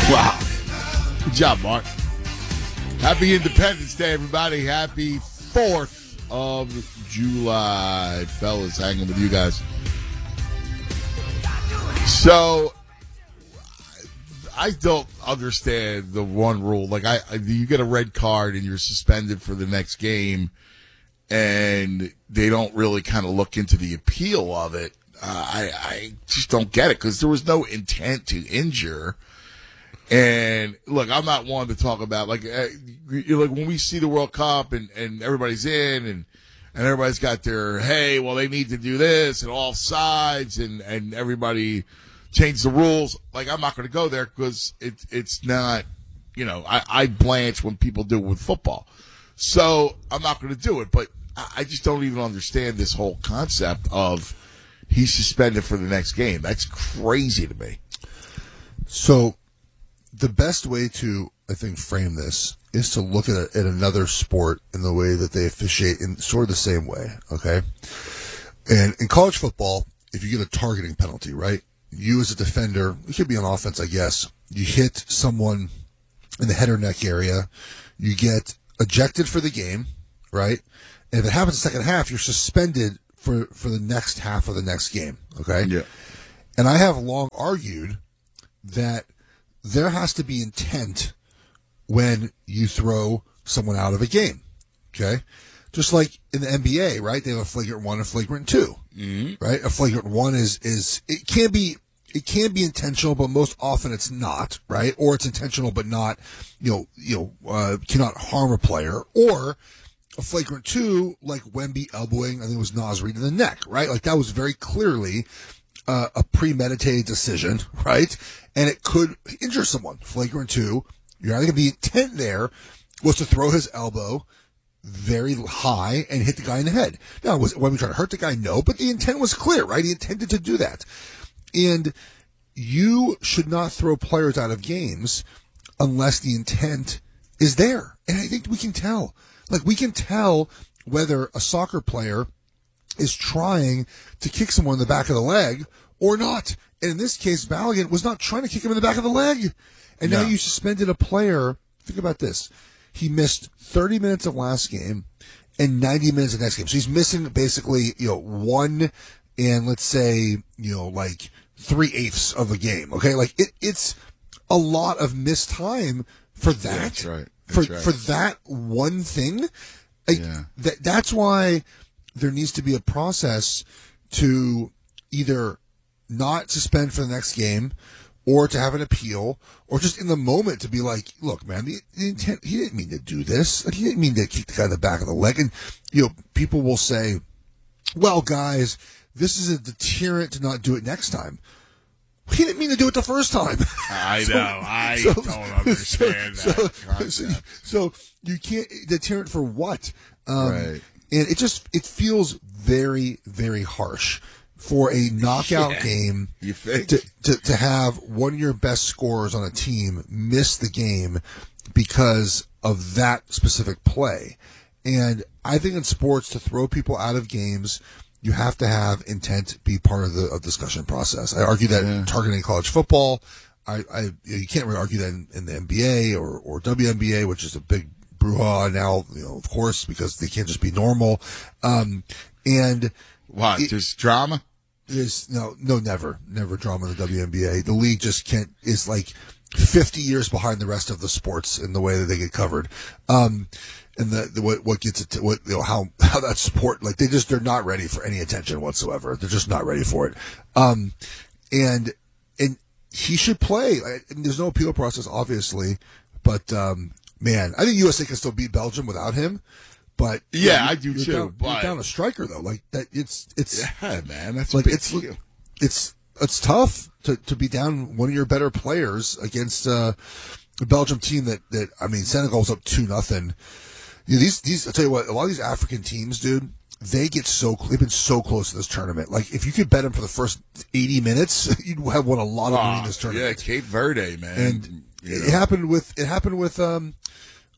Wow. Good job, Mark. Happy Independence Day, everybody. Happy 4th of July. Fellas, hanging with you guys. So, I don't understand the one rule. Like, you get a red card and you're suspended for the next game, and they don't really kind of look into the appeal of it. I just don't get it because there was no intent to injure. And look, I'm not one to talk about like when we see the World Cup and everybody's in and everybody's got their, hey, well, they need to do this and all sides and everybody changed the rules. Like, I'm not going to go there because it's not, I blanch when people do it with football. So I'm not going to do it. But I just don't even understand this whole concept of he's suspended for the next game. That's crazy to me. So the best way to, I think, frame this is to look at another sport in the way that they officiate in sort of the same way, okay? And in college football, if you get a targeting penalty, right, you as a defender, you could be on offense, I guess, you hit someone in the head or neck area, you get ejected for the game, right? And if it happens in the second half, you're suspended for the next half of the next game, okay? Yeah. And I have long argued that there has to be intent when you throw someone out of a game, okay? Just like in the NBA, right? They have a flagrant 1 and flagrant 2, right? A flagrant 1 is it can be intentional, but most often it's not, right? Or it's intentional but not, cannot harm a player. Or a flagrant 2, like Wemby elbowing, I think it was Naz Reid in the neck, right? Like that was very clearly a premeditated decision, right? And it could injure someone. Flagrant 2, I think the intent there was to throw his elbow very high and hit the guy in the head. Now, was Wemby trying to hurt the guy? No, but the intent was clear, right? He intended to do that. And you should not throw players out of games unless the intent is there. And I think we can tell. Like, we can tell whether a soccer player is trying to kick someone in the back of the leg or not. And in this case, Balogun was not trying to kick him in the back of the leg. And now you suspended a player. Think about this. He missed 30 minutes of last game and 90 minutes of next game. So he's missing basically, 1 and let's say, like 3/8 of a game. Okay. Like it's a lot of missed time for that. Yeah, that's right. For that one thing. That's why there needs to be a process to either not suspend for the next game or to have an appeal or just in the moment to be like, look, man, the intent, he didn't mean to do this. He didn't mean to kick the guy in the back of the leg. And, people will say, well, guys, this is a deterrent to not do it next time. He didn't mean to do it the first time. I know. I don't understand that concept. So you can't deterrent for what? Right. And it feels very, very harsh for a knockout game you think? To have one of your best scorers on a team miss the game because of that specific play. And I think in sports, to throw people out of games, you have to have intent be part of the discussion process. I argue that in targeting college football. You can't really argue that in the NBA or WNBA, which is a big brouhaha now, of course, because they can't just be normal. And what? There's drama? There's never drama in the WNBA. The league just is like 50 years behind the rest of the sports in the way that they get covered. And what gets it to how that sport, like they're not ready for any attention whatsoever. They're just not ready for it. And he should play. There's no appeal process, obviously, but man, I think USA can still beat Belgium without him. But I do too. You're down a striker though, like that. It's man. That's like a big deal. It's tough to be down one of your better players against a Belgium team that I mean, Senegal's up 2-0. These I'll tell you what, a lot of these African teams, dude, they've been so close to this tournament. Like, if you could bet them for the first 80 minutes, you'd have won a lot of money in this tournament. Yeah, Cape Verde, man. And it happened with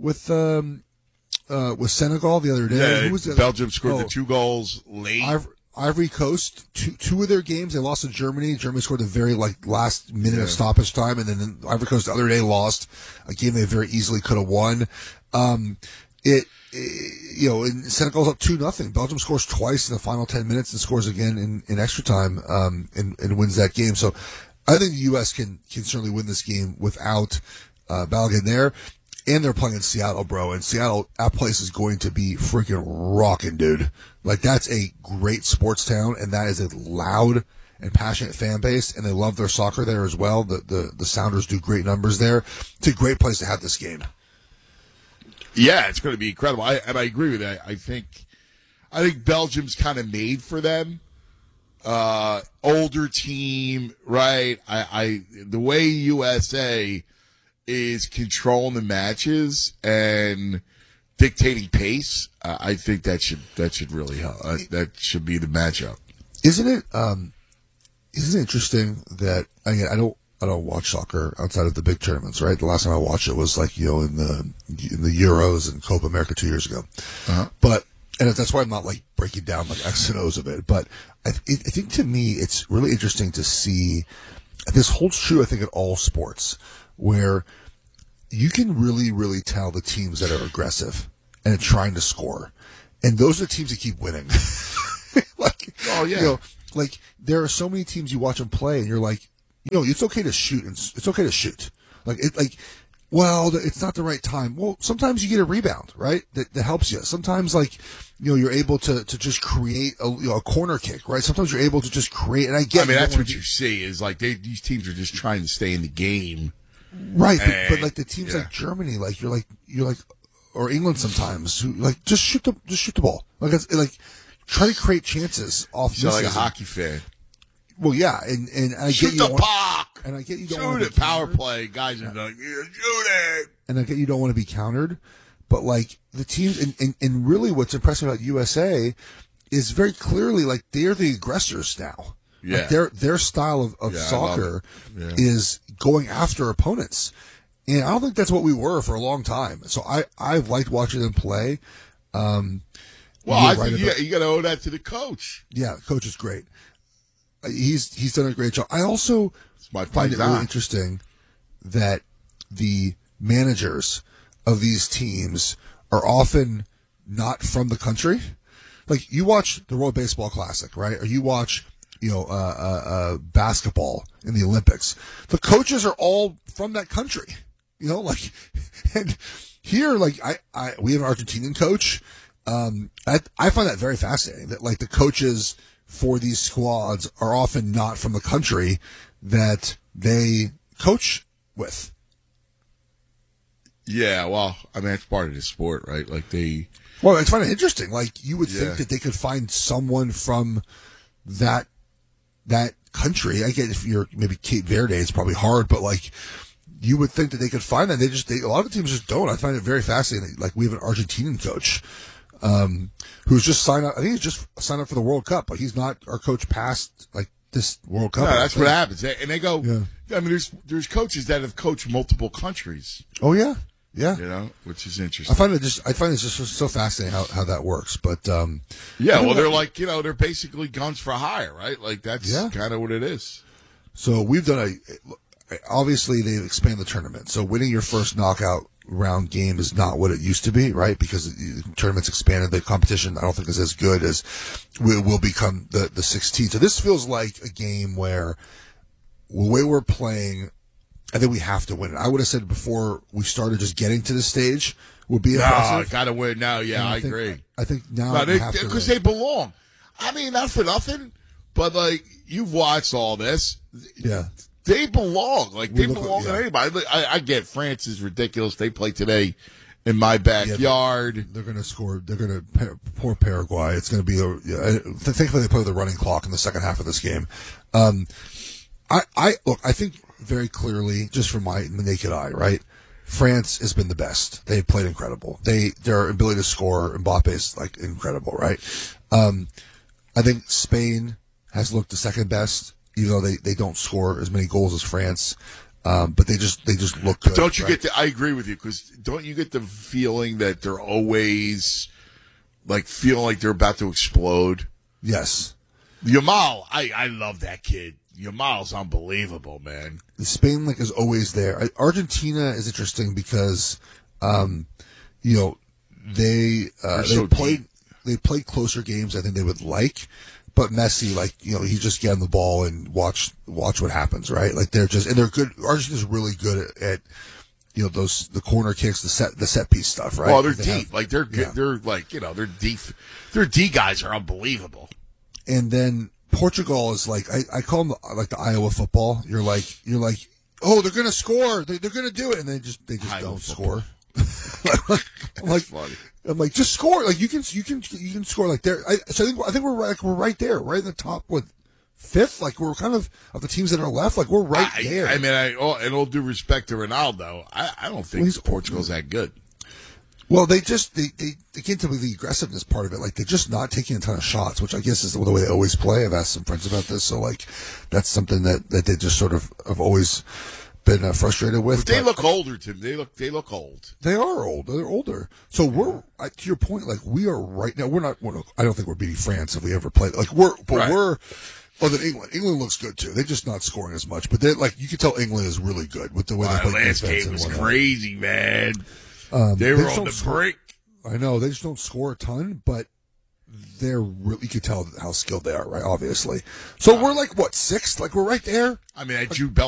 Senegal the other day. Yeah, Belgium scored the 2 goals late. Ivory Coast, two of their games, they lost to Germany. Germany scored the very last minute of stoppage time, and then Ivory Coast the other day lost a game they very easily could have won. And Senegal's up 2-0. Belgium scores twice in the final 10 minutes and scores again in extra time, and wins that game. So I think the U.S. can certainly win this game without Balogun there. And they're playing in Seattle, bro. And Seattle, that place is going to be freaking rocking, dude. Like, that's a great sports town, and that is a loud and passionate fan base, and they love their soccer there as well. The Sounders do great numbers there. It's a great place to have this game. Yeah, it's going to be incredible. I agree with that. I think Belgium's kind of made for them. Older team, right? The way USA is controlling the matches and dictating pace, I think that should really help. That should be the matchup. Isn't it interesting that I don't watch soccer outside of the big tournaments, right? The last time I watched it was in the Euros and Copa America 2 years ago. Uh-huh. And that's why I'm not breaking down X and O's of it. But I think to me it's really interesting to see. This holds true, I think, in all sports, where you can really, really tell the teams that are aggressive and are trying to score. And those are the teams that keep winning. Oh, yeah. There are so many teams you watch them play, and you're like, it's okay to shoot. It's okay to shoot. It's not the right time. Well, sometimes you get a rebound, right? That helps you. Sometimes, you're able to just create a corner kick, right? Sometimes you're able to just create, and that's what you see is these teams are just trying to stay in the game. Right. But the teams like Germany, or England sometimes, who just shoot the ball. Try to create chances off misses. Like a hockey fan. Well, yeah, and I shoot get you the puck. And I get you don't shoot want to it. Power play, guys are like, shoot it. And I get you don't want to be countered, but the teams and really what's impressive about USA is very clearly they're the aggressors now. Yeah, their style of soccer is going after opponents, and I don't think that's what we were for a long time. So I've liked watching them play. I think you got to owe that to the coach. Yeah, the coach is great. He's done a great job. I also find it really interesting that the managers of these teams are often not from the country. You watch the World Baseball Classic, right? Or you watch, basketball in the Olympics. The coaches are all from that country, and here, we have an Argentinian coach. I find that very fascinating that the coaches for these squads are often not from the country that they coach with. Yeah, well, it's part of the sport, right? Well, it's kind of interesting. You would think that they could find someone from that country. I get if you're maybe Cape Verde, it's probably hard, but you would think that they could find that. A lot of teams just don't. I find it very fascinating. We have an Argentinian coach who's just signed up. I think he's just signed up for the World Cup, but he's not our coach past this World Cup. No, that's what happens. And they go. Yeah. There's coaches that have coached multiple countries. Oh yeah, yeah. Which is interesting. I find it just so fascinating how that works. But they're they're basically guns for hire, right? That's kind of what it is. So we've done obviously they've expanded the tournament. So winning your first knockout round game is not what it used to be, right? Because the tournament's expanded. The competition, I don't think, is as good as will become the 16. So this feels like a game where the way we're playing, I think we have to win it. I would have said before we started just getting to this stage would be impressive. Got to win now. Yeah, I agree. I think now because they belong. Not for nothing, but you've watched all this. Yeah. They belong. They belong to anybody. I get France is ridiculous. They play today in my backyard. Yeah, they're going to score. They're going to poor Paraguay. It's going to be thankfully they play the running clock in the second half of this game. I think very clearly, just from my naked eye, right? France has been the best. They've played incredible. Their ability to score, Mbappe is incredible, right? I think Spain has looked the second best, even though they don't score as many goals as France. But they just look good. Don't you get I agree with you, because don't you get the feeling that they're always feeling like they're about to explode? Yes. Yamal, I love that kid. Yamal's unbelievable, man. Spain is always there. Argentina is interesting because, they so played closer games I think they would like, but Messi, he just get on the ball and watch what happens, right? Like they're good. Argentina's really good at the corner kicks, the set piece stuff, right? Well, they're deep. They're good. Yeah. They're deep. Their D guys are unbelievable. And then Portugal is I call them the Iowa football. You're like, oh, they're gonna score. They're gonna do it, and they just don't score. I'm like, just score. Like you can score like there. So I think we're right there, right in the top fifth. Like we're kind of the teams that are left. Like we're right there. I mean, in all due respect to Ronaldo, I don't think Portugal's that good. Well, they can't tell me the aggressiveness part of it. Like they're just not taking a ton of shots, which I guess is the way they always play. I've asked some friends about this, so that's something that they just sort of have always been frustrated with. But they look older, Tim. They look old. They are old. They're older. So we're to your point. We are right now. We're not. I don't think we're beating France if we ever play. We're. Other than England. England looks good too. They're just not scoring as much, but they're you can tell England is really good with the way they play. Last game was crazy, man. They were on the brink. I know they just don't score a ton, but they're really. You could tell how skilled they are, right? Obviously. So we're sixth. We're right there. I mean, Jude Bellingham